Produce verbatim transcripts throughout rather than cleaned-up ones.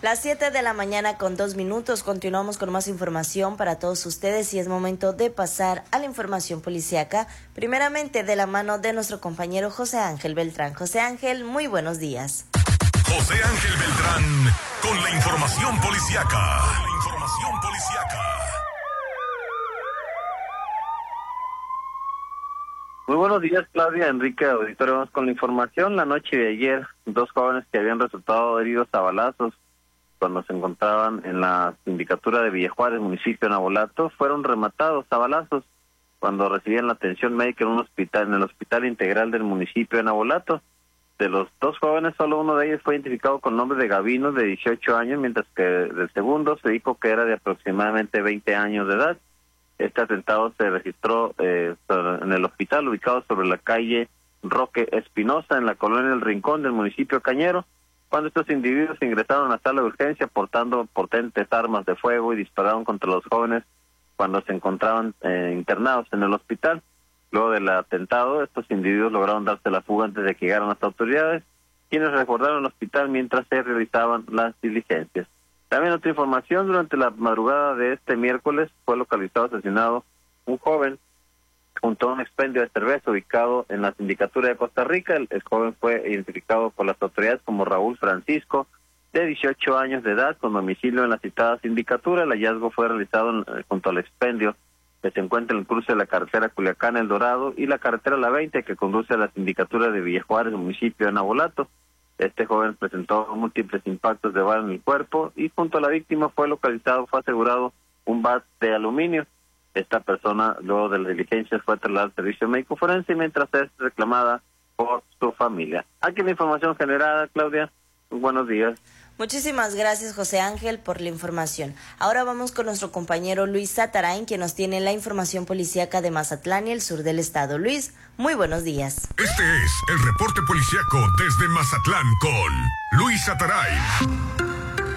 Las siete de la mañana con dos minutos, continuamos con más información para todos ustedes y es momento de pasar a la información policíaca, primeramente de la mano de nuestro compañero José Ángel Beltrán. José Ángel, muy buenos días. José Ángel Beltrán con la información policíaca. La información policíaca. Muy buenos días, Claudia, Enrique, auditorio. Vamos con la información. La noche de ayer, dos jóvenes que habían resultado heridos a balazos cuando se encontraban en la sindicatura de Villajuárez, municipio de Navolato, fueron rematados a balazos cuando recibían la atención médica en un hospital, en el Hospital Integral del municipio de Navolato. De los dos jóvenes, solo uno de ellos fue identificado con nombre de Gavino, de dieciocho años, mientras que del segundo se dijo que era de aproximadamente veinte años de edad. Este atentado se registró eh, en el hospital ubicado sobre la calle Roque Espinosa, en la colonia El Rincón del municipio Cañero, cuando estos individuos ingresaron a la sala de urgencia portando potentes armas de fuego y dispararon contra los jóvenes cuando se encontraban eh, internados en el hospital. Luego del atentado, estos individuos lograron darse la fuga antes de que llegaran las autoridades, quienes resguardaron el hospital mientras se realizaban las diligencias. También otra información: durante la madrugada de este miércoles fue localizado asesinado un joven junto a un expendio de cerveza ubicado en la sindicatura de Costa Rica. El, el joven fue identificado por las autoridades como Raúl Francisco, de dieciocho años de edad, con domicilio en la citada sindicatura. El hallazgo fue realizado en, junto al expendio que se encuentra en el cruce de la carretera Culiacán El Dorado y la carretera La veinte, que conduce a la sindicatura de Villajuárez, municipio de Navolato. Este joven presentó múltiples impactos de bala en el cuerpo y junto a la víctima fue localizado, fue asegurado un bat de aluminio. Esta persona, luego de las diligencias, fue trasladada al servicio médico forense mientras es reclamada por su familia. Aquí la información generada, Claudia. Muy buenos días. Muchísimas gracias, José Ángel, por la información. Ahora vamos con nuestro compañero Luis Satarain, quien nos tiene la información policíaca de Mazatlán y el sur del estado. Luis, muy buenos días. Este es el reporte policíaco desde Mazatlán con Luis Satarain.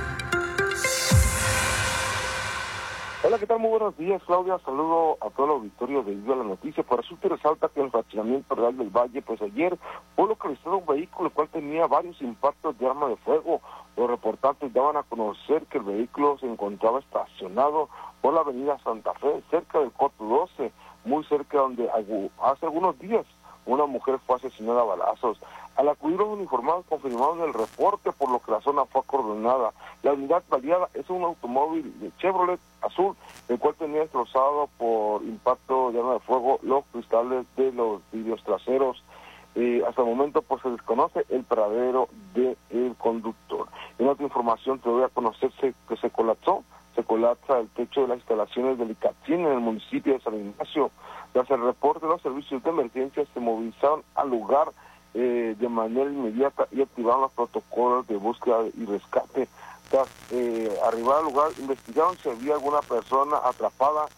Hola, ¿qué tal? Muy buenos días, Claudia. Saludo a todo el auditorio de Viva la Noticia. Pues resulta y resalta que en el fraccionamiento Real del Valle, pues ayer fue localizado un vehículo el cual tenía varios impactos de arma de fuego. Los reportantes daban a conocer que el vehículo se encontraba estacionado por la avenida Santa Fe, cerca del Coto doce, muy cerca donde hace algunos días una mujer fue asesinada a balazos. Al acudir los uniformados confirmaron el reporte, por lo que la zona fue acordonada. La unidad baleada es un automóvil de Chevrolet azul, el cual tenía destrozado por impacto de arma de fuego los cristales de los vidrios traseros. Eh, hasta el momento pues se desconoce el paradero del conductor. En otra información te voy a conocerse que se colapsó, se colapsa el techo de las instalaciones del ICATIN en el municipio de San Ignacio. Tras el reporte, los servicios de emergencia se movilizaron al lugar eh, de manera inmediata y activaron los protocolos de búsqueda y rescate. Tras eh, arribar al lugar, investigaron si había alguna persona atrapada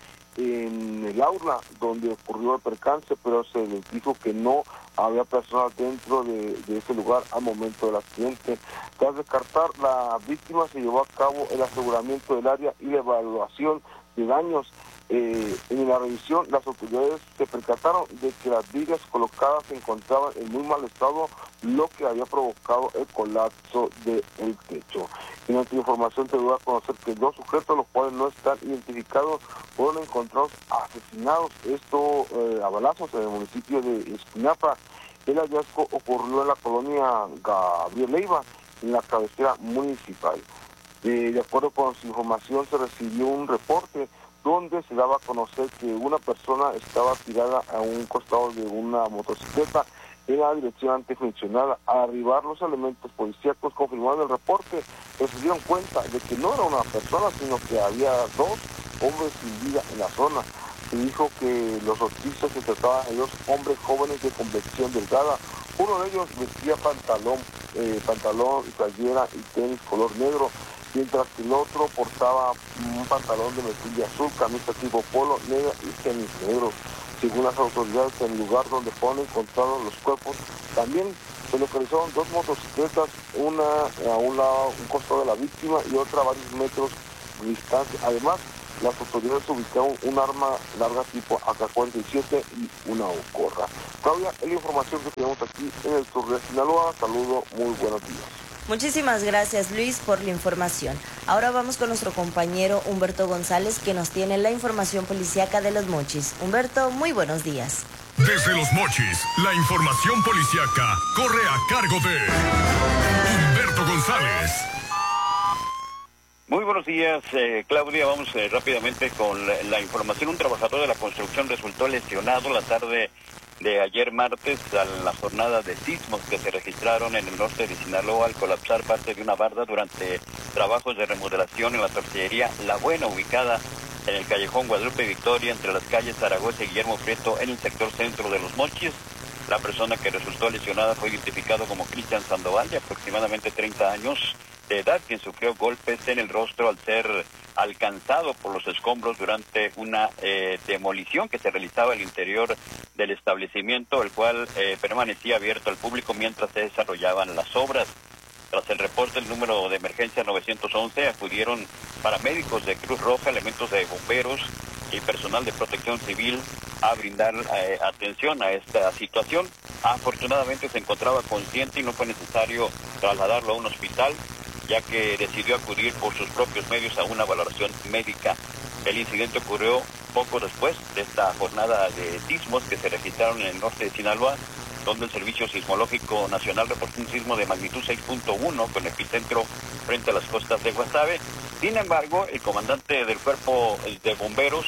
en el aula donde ocurrió el percance, pero se les dijo que no había personas dentro de, de ese lugar al momento del accidente. Tras descartar la víctima, se llevó a cabo el aseguramiento del área y la evaluación de daños. Eh, en la revisión, las autoridades se percataron de que las vigas colocadas se encontraban en muy mal estado, lo que había provocado el colapso del techo. En otra información te doy a conocer que dos sujetos, los cuales no están identificados, fueron encontrados asesinados, esto eh, a balazos en el municipio de Espinapa. El hallazgo ocurrió en la colonia Gabriel Leiva, en la cabecera municipal. Eh, de acuerdo con su información, se recibió un reporte donde se daba a conocer que una persona estaba tirada a un costado de una motocicleta en la dirección antes mencionada. Al arribar los elementos policíacos confirmaron el reporte, pero se dieron cuenta de que no era una persona, sino que había dos hombres sin vida en la zona. Se dijo que los hostilizos se trataban de dos hombres jóvenes de complexión delgada. Uno de ellos vestía pantalón, eh, pantalón y playera y tenis color negro, mientras que el otro portaba un pantalón de mezclilla azul, camisa tipo polo negra y tenis negros. Según las autoridades, en el lugar donde fueron encontrados los cuerpos, también se localizaron dos motocicletas, una a un lado, un costado de la víctima y otra a varios metros de distancia. Además, las autoridades ubicaron un arma larga tipo A K cuarenta y siete y una ocorra. Claudia, es la información que tenemos aquí en el sur de Sinaloa. Saludo, muy buenos días. Muchísimas gracias, Luis, por la información. Ahora vamos con nuestro compañero Humberto González, que nos tiene la información policíaca de Los Mochis. Humberto, muy buenos días. Desde Los Mochis, la información policíaca corre a cargo de Humberto González. Muy buenos días, eh, Claudia. Vamos eh, rápidamente con la, la información. Un trabajador de la construcción resultó lesionado la tarde de ayer martes a la jornada de sismos que se registraron en el norte de Sinaloa al colapsar parte de una barda durante trabajos de remodelación en la tortillería La Buena, ubicada en el callejón Guadalupe Victoria, entre las calles Zaragoza y Guillermo Prieto, en el sector centro de Los Mochis. La persona que resultó lesionada fue identificado como Cristian Sandoval, de aproximadamente treinta años de edad, quien sufrió golpes en el rostro al ser alcanzado por los escombros durante una eh, demolición que se realizaba al interior del establecimiento, el cual eh, permanecía abierto al público mientras se desarrollaban las obras. Tras el reporte, el número de emergencia nueve once acudieron paramédicos de Cruz Roja, elementos de bomberos y personal de protección civil a brindar eh, atención a esta situación. Afortunadamente se encontraba consciente y no fue necesario trasladarlo a un hospital, ya que decidió acudir por sus propios medios a una valoración médica. El incidente ocurrió poco después de esta jornada de sismos que se registraron en el norte de Sinaloa, donde el Servicio Sismológico Nacional reportó un sismo de magnitud seis punto uno con epicentro frente a las costas de Guasave. Sin embargo, el comandante del Cuerpo de Bomberos,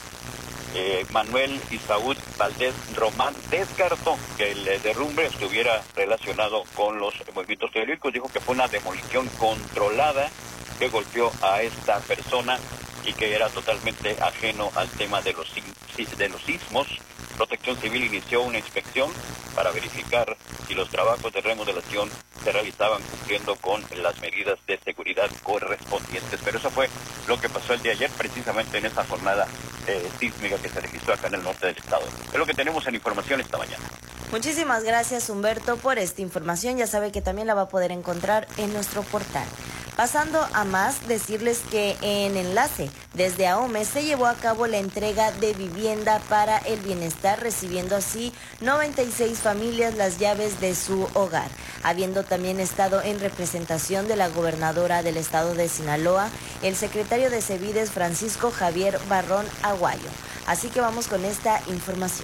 eh, Manuel Isaúd Valdés Román, descartó que el derrumbe estuviera relacionado con los movimientos telúricos. Dijo que fue una demolición controlada que golpeó a esta persona y que era totalmente ajeno al tema de los, de los sismos. Protección Civil inició una inspección para verificar si los trabajos de remodelación se realizaban cumpliendo con las medidas de seguridad correspondientes. Pero eso fue lo que pasó el día de ayer, precisamente en esa jornada eh, sísmica que se registró acá en el norte del estado. Es lo que tenemos en información esta mañana. Muchísimas gracias, Humberto, por esta información. Ya sabe que también la va a poder encontrar en nuestro portal. Pasando a más, decirles que en Enlace, desde AOME, se llevó a cabo la entrega de vivienda para el bienestar, recibiendo así noventa y seis familias las llaves de su hogar, habiendo también estado en representación de la gobernadora del estado de Sinaloa, el secretario de Cevides, Francisco Javier Barrón Aguayo. Así que vamos con esta información.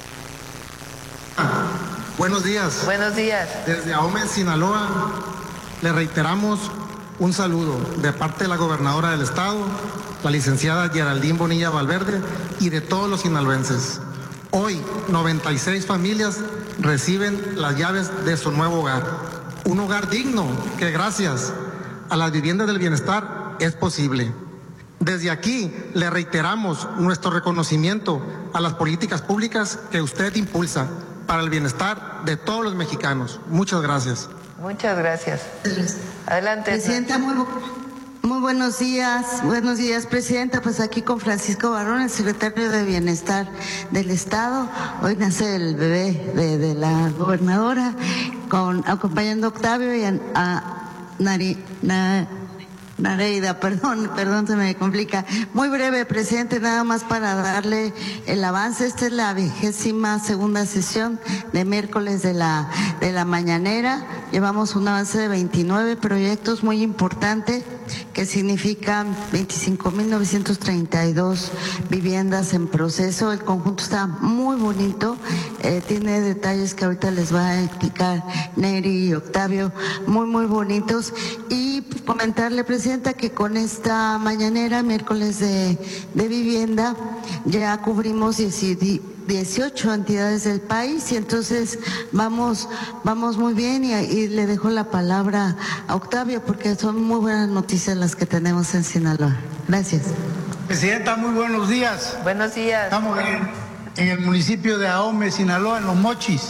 Buenos días. Buenos días. Desde AOME, Sinaloa, le reiteramos un saludo de parte de la gobernadora del estado, la licenciada Geraldine Bonilla Valverde, y de todos los sinaloenses. Hoy, noventa y seis familias reciben las llaves de su nuevo hogar. Un hogar digno que gracias a las viviendas del bienestar es posible. Desde aquí le reiteramos nuestro reconocimiento a las políticas públicas que usted impulsa para el bienestar de todos los mexicanos. Muchas gracias. Muchas gracias. Adelante. Presidenta, muy, muy buenos días. Buenos días, Presidenta. Pues aquí con Francisco Barrón, el secretario de Bienestar del Estado. Hoy nace el bebé de, de la gobernadora, con acompañando a Octavio y a, a Nari, na, Nareida, perdón, perdón, se me complica. Muy breve, presidente, nada más para darle el avance. Esta es la vigésima segunda sesión de miércoles de la de la mañanera. Llevamos un avance de veintinueve proyectos muy importante que significan veinticinco mil novecientos treinta y dos viviendas en proceso. El conjunto está muy bonito, eh, tiene detalles que ahorita les va a explicar Neri y Octavio, muy, muy bonitos. Y comentarle, Presidenta, que con esta mañanera, miércoles de, de vivienda, ya cubrimos dieciocho entidades del país y entonces vamos, vamos muy bien y, y le dejo la palabra a Octavio porque son muy buenas noticias las que tenemos en Sinaloa. Gracias. Presidenta, muy buenos días. Buenos días. Estamos en, en el municipio de AOME, Sinaloa, en Los Mochis,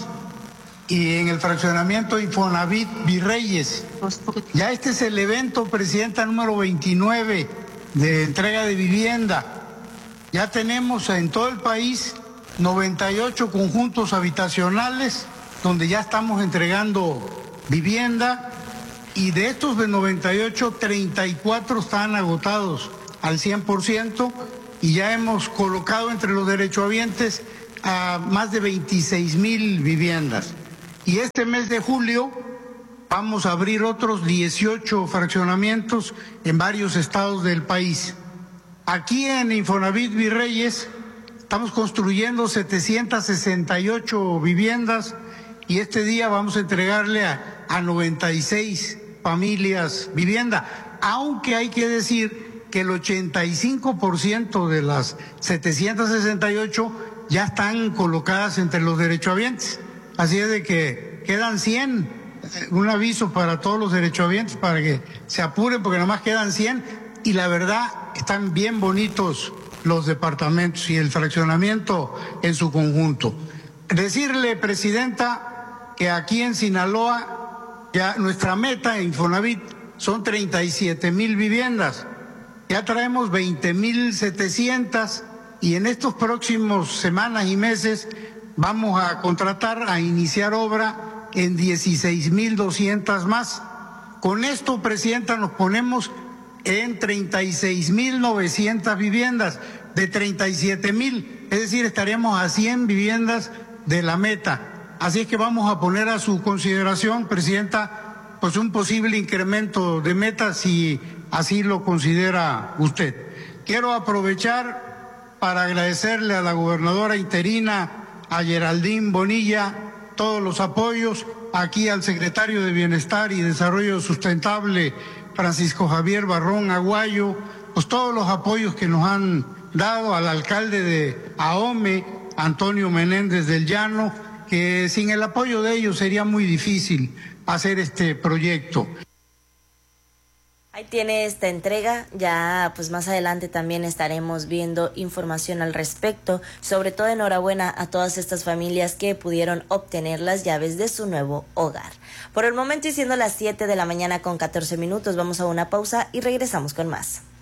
y en el fraccionamiento Infonavit Virreyes. Ya este es el evento, Presidenta, número veintinueve de entrega de vivienda. Ya tenemos en todo el país noventa y ocho conjuntos habitacionales donde ya estamos entregando vivienda, y de estos de noventa y ocho, treinta y cuatro están agotados al cien por ciento y ya hemos colocado entre los derechohabientes a más de veintiséis mil viviendas. Y este mes de julio vamos a abrir otros dieciocho fraccionamientos en varios estados del país. Aquí en Infonavit Virreyes estamos construyendo setecientas sesenta y ocho viviendas y este día vamos a entregarle a, a noventa y seis familias vivienda, aunque hay que decir que el ochenta y cinco por ciento de las setecientas sesenta y ocho ya están colocadas entre los derechohabientes. Así es de que quedan cien, un aviso para todos los derechohabientes para que se apuren porque nomás quedan cien y la verdad están bien bonitos los departamentos y el fraccionamiento en su conjunto. Decirle, Presidenta, que aquí en Sinaloa ya nuestra meta en Infonavit son treinta y siete mil viviendas. Ya traemos veinte mil setecientas y en estos próximos semanas y meses vamos a contratar, a iniciar obra en dieciséis mil doscientas más. Con esto, Presidenta, nos ponemos en treinta y seis mil novecientas viviendas de treinta y siete mil, es decir, estaríamos a cien viviendas de la meta. Así es que vamos a poner a su consideración, Presidenta, pues un posible incremento de metas si así lo considera usted. Quiero aprovechar para agradecerle a la gobernadora interina, a Geraldine Bonilla, todos los apoyos, aquí al secretario de Bienestar y Desarrollo Sustentable, Francisco Javier Barrón Aguayo, pues todos los apoyos que nos han dado, al alcalde de Ahome, Antonio Menéndez del Llano, que sin el apoyo de ellos sería muy difícil hacer este proyecto. Ahí tiene esta entrega, ya pues más adelante también estaremos viendo información al respecto, sobre todo enhorabuena a todas estas familias que pudieron obtener las llaves de su nuevo hogar. Por el momento y siendo las siete de la mañana con catorce minutos, vamos a una pausa y regresamos con más.